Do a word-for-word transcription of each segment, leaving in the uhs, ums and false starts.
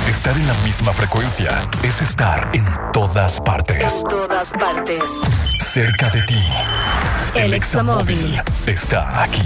Estar en la misma frecuencia es estar en todas partes. En todas partes. Cerca de ti. El El Examóvil Examóvil está aquí.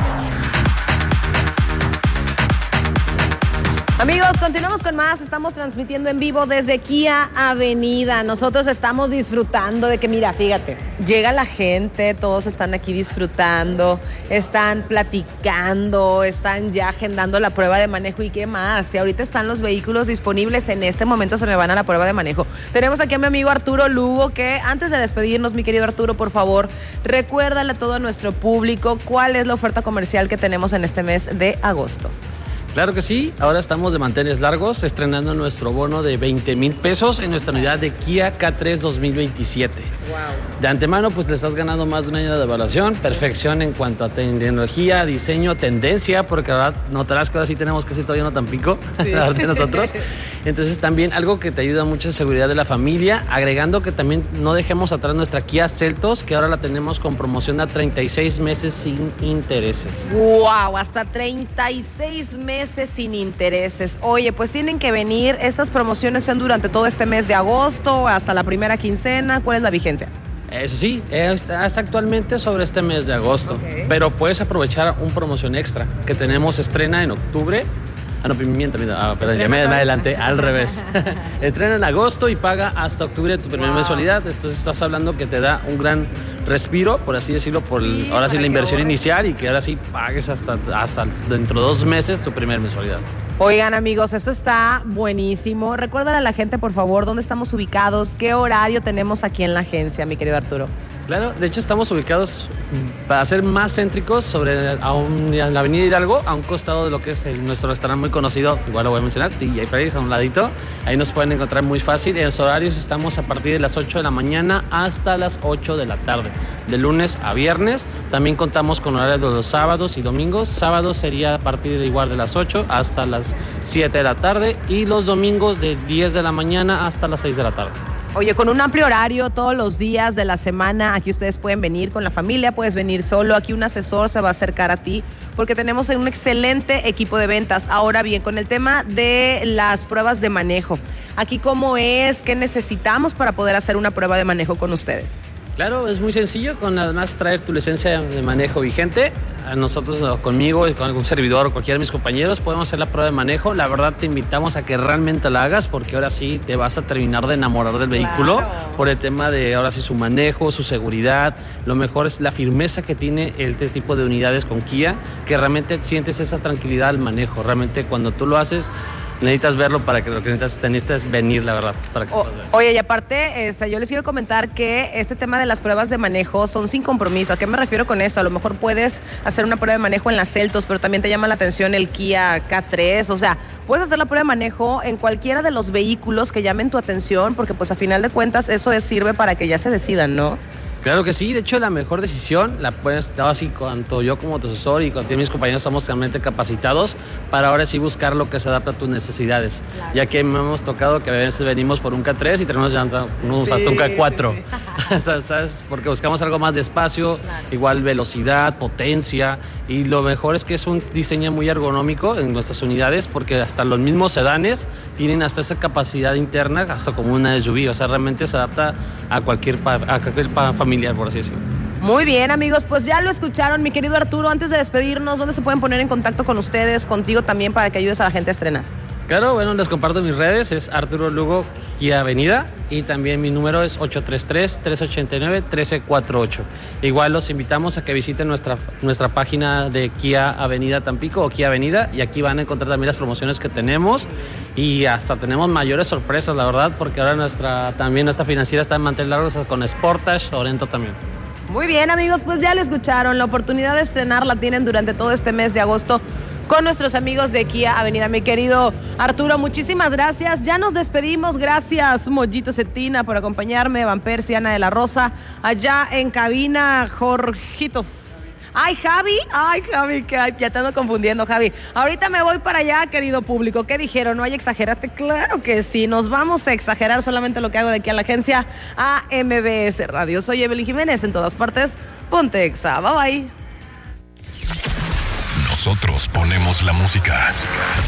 Amigos, continuamos con más. Estamos transmitiendo en vivo desde Kia Avenida. Nosotros estamos disfrutando de que, mira, fíjate, llega la gente, todos están aquí disfrutando, están platicando, están ya agendando la prueba de manejo y qué más. Si ahorita están los vehículos disponibles, en este momento se me van a la prueba de manejo. Tenemos aquí a mi amigo Arturo Lugo, que antes de despedirnos, mi querido Arturo, por favor, recuérdale a todo nuestro público cuál es la oferta comercial que tenemos en este mes de agosto. Claro que sí, ahora estamos de manteles largos, estrenando nuestro bono de veinte mil pesos en nuestra unidad de Kia K tres dos mil veintisiete. Wow. De antemano, pues le estás ganando más de un año de evaluación, perfección en cuanto a tecnología, diseño, tendencia, porque ahora notarás que ahora sí tenemos casi todavía no tan pico, sí. de nosotros. Entonces también algo que te ayuda mucho en seguridad de la familia, agregando que también no dejemos atrás nuestra Kia Seltos, que ahora la tenemos con promoción a treinta y seis meses sin intereses. Wow, hasta treinta y seis meses sin intereses. Oye, pues tienen que venir. Estas promociones son durante todo este mes de agosto hasta la primera quincena. ¿Cuál es la vigencia? Eso sí, estás actualmente sobre este mes de agosto, okay. Pero puedes aprovechar un promoción extra que tenemos estrena en octubre. Ah, no, miento, miento. Ah, perdón, ya me adelanté, al revés. Estrena en agosto y paga hasta octubre tu primera wow. mensualidad. Entonces estás hablando que te da un gran respiro, por así decirlo, por sí, ahora sí la inversión ahora. inicial y que ahora sí pagues hasta, hasta dentro de dos meses tu primera mensualidad. Oigan, amigos, esto está buenísimo. Recuérdale a la gente, por favor, dónde estamos ubicados, qué horario tenemos aquí en la agencia, mi querido Arturo. Claro, de hecho estamos ubicados para ser más céntricos sobre a, un, a la avenida Hidalgo, a un costado de lo que es el, nuestro restaurante muy conocido, igual lo voy a mencionar, T J Freddy's, a un ladito. Ahí nos pueden encontrar muy fácil. En los horarios estamos a partir de las ocho de la mañana hasta las ocho de la tarde, de lunes a viernes. También contamos con horarios de los sábados y domingos. Sábados sería a partir de igual de las ocho hasta las siete de la tarde y los domingos de diez de la mañana hasta las seis de la tarde. Oye, con un amplio horario todos los días de la semana, aquí ustedes pueden venir con la familia, puedes venir solo, aquí un asesor se va a acercar a ti, porque tenemos un excelente equipo de ventas. Ahora bien, con el tema de las pruebas de manejo, aquí cómo es, qué necesitamos para poder hacer una prueba de manejo con ustedes. Claro, es muy sencillo, con nada más traer tu licencia de manejo vigente. A nosotros, conmigo y con algún servidor o cualquiera de mis compañeros, podemos hacer la prueba de manejo. La verdad, te invitamos a que realmente la hagas, porque ahora sí te vas a terminar de enamorar del vehículo, claro. Por el tema de ahora sí su manejo, su seguridad. Lo mejor es la firmeza que tiene este tipo de unidades con Kia, que realmente sientes esa tranquilidad al manejo. Realmente cuando tú lo haces, necesitas verlo para que lo que necesitas, necesitas venir, la verdad. Para que o, oye, y aparte, este, yo les quiero comentar que este tema de las pruebas de manejo son sin compromiso. ¿A qué me refiero con esto? A lo mejor puedes hacer una prueba de manejo en la Seltos, pero también te llama la atención el Kia K tres. O sea, puedes hacer la prueba de manejo en cualquiera de los vehículos que llamen tu atención, porque pues a final de cuentas eso es, sirve para que ya se decidan, ¿no? Claro que sí, de hecho la mejor decisión la puedes dar así, tanto yo como tu asesor y con mis compañeros somos realmente capacitados para ahora sí buscar lo que se adapta a tus necesidades, claro. Ya que me hemos tocado que a veces venimos por un K tres y tenemos ya unos, sí, hasta un K cuatro, sí. ¿Sabes? Porque buscamos algo más de espacio, claro. Igual velocidad, potencia, y lo mejor es que es un diseño muy ergonómico en nuestras unidades, porque hasta los mismos sedanes tienen hasta esa capacidad interna, hasta como una S U V, o sea, realmente se adapta a cualquier, a cualquier familia, por así decirlo. Muy bien, amigos, pues ya lo escucharon, mi querido Arturo. Antes de despedirnos, ¿dónde se pueden poner en contacto con ustedes, contigo también, para que ayudes a la gente a estrenar? Claro, bueno, les comparto mis redes, es Arturo Lugo Kia Avenida, y también mi número es ocho tres tres, tres ocho nueve, uno tres cuatro ocho. Igual los invitamos a que visiten nuestra, nuestra página de Kia Avenida Tampico o Kia Avenida, y aquí van a encontrar también las promociones que tenemos, y hasta tenemos mayores sorpresas, la verdad, porque ahora nuestra también nuestra financiera está en mantener largos con Sportage, Sorento también. Muy bien, amigos, pues ya lo escucharon, la oportunidad de estrenar la tienen durante todo este mes de agosto con nuestros amigos de Kia Avenida. Mi querido Arturo, muchísimas gracias. Ya nos despedimos. Gracias, Mollito Cetina, por acompañarme. Van Persie, Ana de la Rosa, allá en cabina, Jorgitos. Ay, Javi, ay, Javi, que ya te ando confundiendo, Javi. Ahorita me voy para allá, querido público. ¿Qué dijeron? ¿No hay exagerarte? Claro que sí, nos vamos a exagerar solamente lo que hago de aquí a la agencia A M B S Radio. Soy Evelyn Jiménez, en todas partes, ponte exa. Bye, bye. Nosotros ponemos la música.